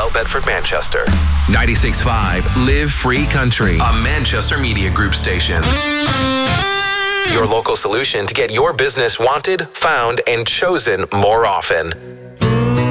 Bell Bedford, Manchester. 96.5 Live Free Country, a Manchester Media Group station. Your local solution to get your business wanted, found, and chosen more often.